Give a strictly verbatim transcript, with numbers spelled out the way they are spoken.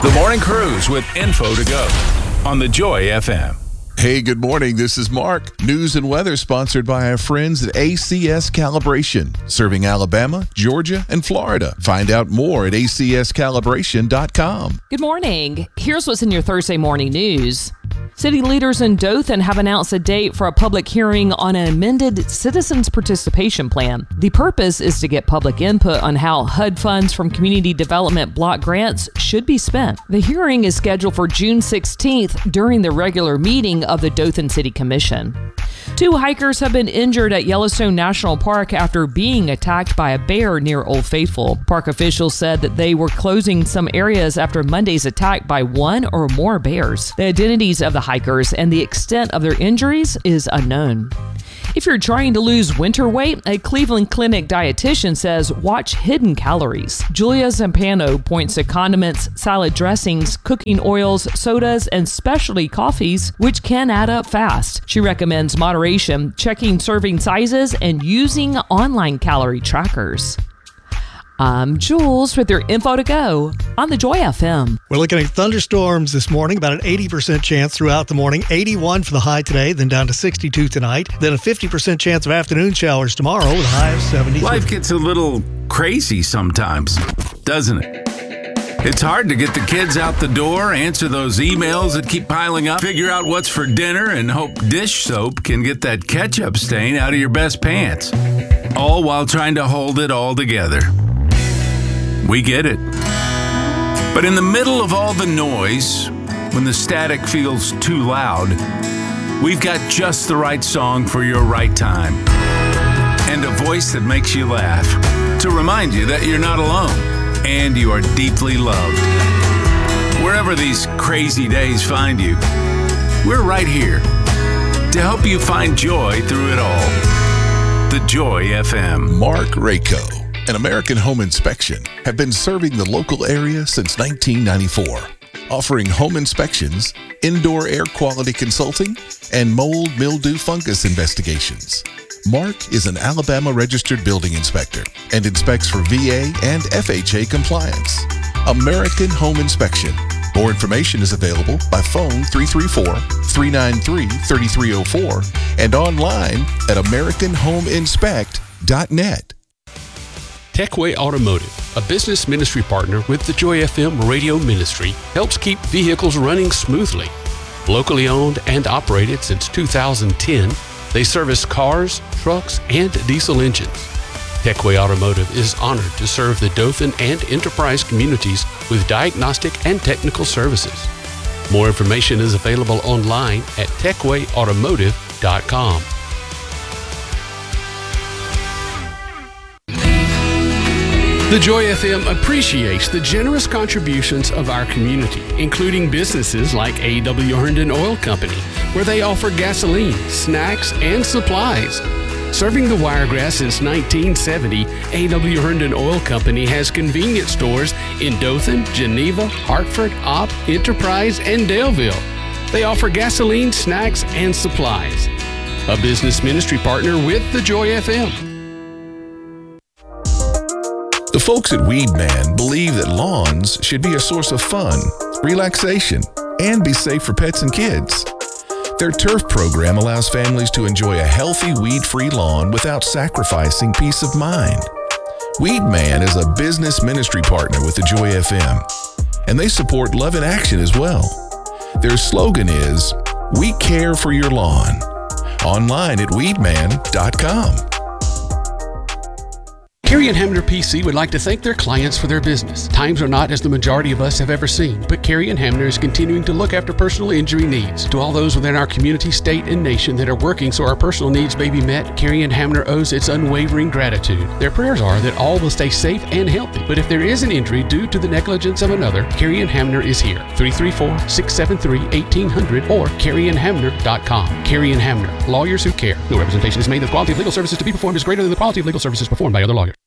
The Morning Cruise with info to go on the Joy F M. Hey, good morning. This is Mark. News and weather sponsored by our friends at A C S Calibration, serving Alabama, Georgia, and Florida. Find out more at A C S calibration dot com. Good morning. Here's what's in your Thursday morning news. City leaders in Dothan have announced a date for a public hearing on an amended Citizens Participation Plan. The purpose is to get public input on how H U D funds from Community Development Block Grants should be spent. The hearing is scheduled for June sixteenth during the regular meeting of the Dothan City Commission. Two hikers have been injured at Yellowstone National Park after being attacked by a bear near Old Faithful. Park officials said that they were closing some areas after Monday's attack by one or more bears. The identities of the hikers and the extent of their injuries is unknown. If you're trying to lose winter weight, a Cleveland Clinic dietitian says watch hidden calories. Julia Zampano points to condiments, salad dressings, cooking oils, sodas, and specialty coffees, which can add up fast. She recommends moderation, checking serving sizes, and using online calorie trackers. I'm Jules with your info to go on the Joy F M. We're looking at thunderstorms this morning, about an eighty percent chance throughout the morning. eighty-one for the high today, then down to sixty-two tonight. Then a fifty percent chance of afternoon showers tomorrow with a high of seventy-three. Life gets a little crazy sometimes, doesn't it? It's hard to get the kids out the door, answer those emails that keep piling up, figure out what's for dinner, and hope dish soap can get that ketchup stain out of your best pants. All while trying to hold it all together. We get it. But in the middle of all the noise, when the static feels too loud, we've got just the right song for your right time. And a voice that makes you laugh to remind you that you're not alone and you are deeply loved. Wherever these crazy days find you, we're right here to help you find joy through it all. The Joy F M. Mark Rayco and American Home Inspection have been serving the local area since nineteen ninety-four, offering home inspections, indoor air quality consulting, and mold, mildew, fungus investigations. Mark is an Alabama registered building inspector and inspects for V A and F H A compliance. American Home Inspection. More information is available by phone three three four, three nine three, three three zero four and online at american home inspect dot net. Techway Automotive, a business ministry partner with the Joy F M radio ministry, helps keep vehicles running smoothly. Locally owned and operated since two thousand ten, they service cars, trucks, and diesel engines. Techway Automotive is honored to serve the Dothan and Enterprise communities with diagnostic and technical services. More information is available online at techway automotive dot com. The Joy F M appreciates the generous contributions of our community, including businesses like A W Herndon Oil Company, where they offer gasoline, snacks, and supplies. Serving the Wiregrass since nineteen seventy, A W Herndon Oil Company has convenience stores in Dothan, Geneva, Hartford, Opp, Enterprise, and Daleville. They offer gasoline, snacks, and supplies. A business ministry partner with the Joy F M. The folks at Weedman believe that lawns should be a source of fun, relaxation, and be safe for pets and kids. Their turf program allows families to enjoy a healthy, weed-free lawn without sacrificing peace of mind. Weedman is a business ministry partner with the Joy F M, and they support Love in Action as well. Their slogan is, "We care for your lawn." Online at weedman dot com. Carey and Hamner P C would like to thank their clients for their business. Times are not as the majority of us have ever seen, but Carey and Hamner is continuing to look after personal injury needs. To all those within our community, state, and nation that are working so our personal needs may be met, Carey and Hamner owes its unwavering gratitude. Their prayers are that all will stay safe and healthy, but if there is an injury due to the negligence of another, Carey and Hamner is here. three three four, six seven three, one eight zero zero or carey and hamner dot com. Carey and Hamner, lawyers who care. No representation is made that the quality of legal services to be performed is greater than the quality of legal services performed by other lawyers.